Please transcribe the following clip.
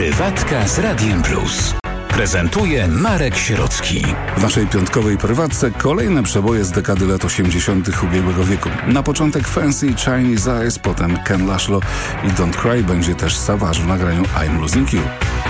Prywatka z Radiem Plus. Prezentuje Marek Sierocki. W naszej piątkowej prywatce kolejne przeboje z dekady lat 80. ubiegłego wieku. Na początek Fancy Chinese Eyes, potem Ken Laszlo i Don't Cry, będzie też Savage w nagraniu I'm Losing You.